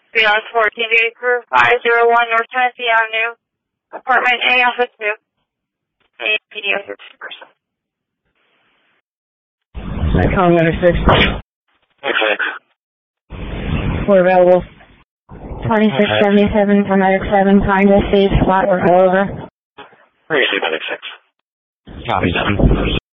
Beyond 14 Crew 501 North Tennessee Avenue, apartment A Alpha 2. APD over 2%. Calling under 6. Okay. We're available. 2677 for Medic 7, trying to save spot or go over. Where is Medic 6? Copy 7.